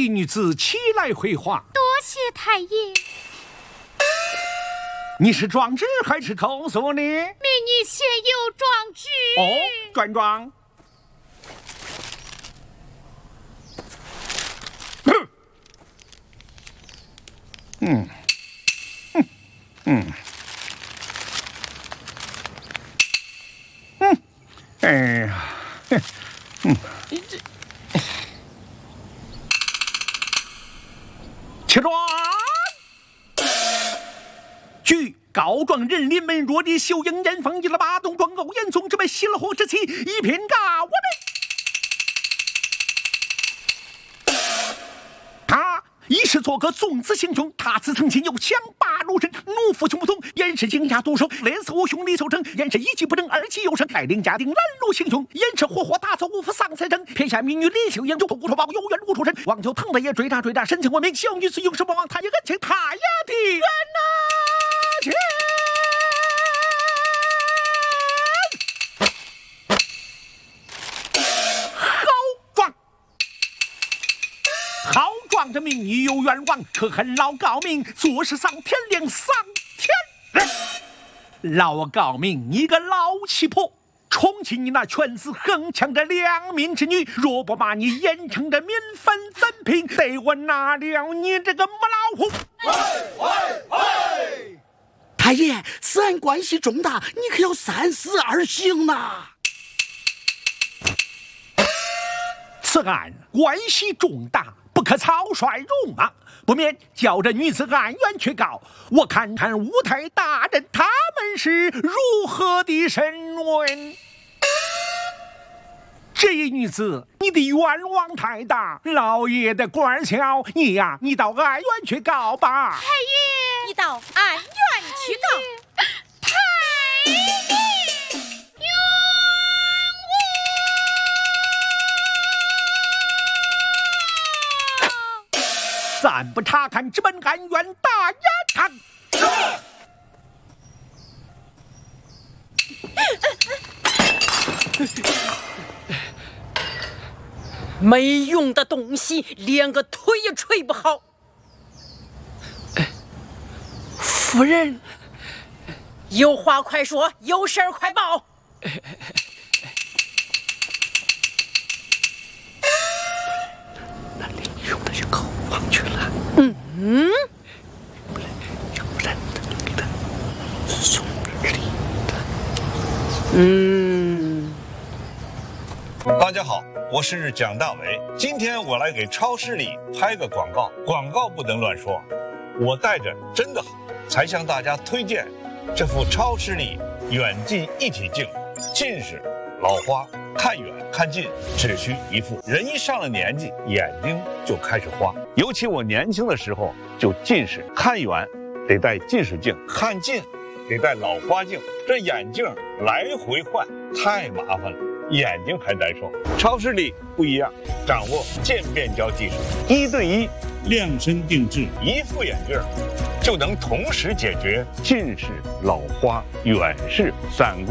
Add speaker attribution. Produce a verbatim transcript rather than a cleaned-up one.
Speaker 1: 一女子起来回话。
Speaker 2: 多谢太爷。
Speaker 1: 你是状纸还是口述呢？美
Speaker 2: 女现有状纸。
Speaker 1: 哦，转状。嗯，嗯，嗯，嗯，哎呀，嗯，起状。据告状人林门若的秀英艳凤一了八洞庄欧延宗之辈熄了火之气，一片告我们。他一是做个纵子行凶，他自曾经有强霸如神，怒父兄不同，严是惊吓毒手，累死我兄李秀成，严是一计不成，二计有成，带领家丁拦路行凶，严是活活打走无夫丧财争，偏下民女李秀英就无仇报有冤无仇深，望求唐大爷追查追查，神情文明，小女子永世不忘，他也恩情他也的冤呐！好状，好状的名义有冤枉，可恨老高明做事丧天良，丧天人。老高明，你个老七婆，宠起你那犬子横枪的良民之女，若不把你严惩的民愤怎平？得我拿了你这个母老虎！
Speaker 3: 喂喂喂！太爷，此案关系重大，你可要三思而行呐。
Speaker 1: 此案关系重大，不可草率辱骂，不免叫这女子按冤去告。我看看五台大人他们是如何的审问。这一女子，你的冤枉太大，老爷的官小，你呀，你到按冤去告吧。
Speaker 2: 太爷，
Speaker 4: 你到按冤去告。
Speaker 2: 太爷，冤
Speaker 1: 枉！暂不查看，直奔按冤大衙堂。
Speaker 4: 没用的东西，连个腿也捶不好。
Speaker 5: 夫人，
Speaker 4: 有话快说，有事儿快报。
Speaker 5: 那里有的是口忘去了。
Speaker 4: 嗯嗯，
Speaker 5: 要不然他就给他送礼的。
Speaker 4: 嗯。
Speaker 6: 大家好，我是蒋大为。今天我来给超市里拍个广告，广告不能乱说。我带着真的好，才向大家推荐这副超视力远近一体镜。近视、老花，看远看近只需一副。人一上了年纪，眼睛就开始花。尤其我年轻的时候就近视，看远得戴近视镜，看近得戴老花镜。这眼镜来回换太麻烦了，眼睛还难受。超视力不一样，掌握渐变焦技术，一对一量身定制，一副眼镜就能同时解决近视、老花、远视、散光。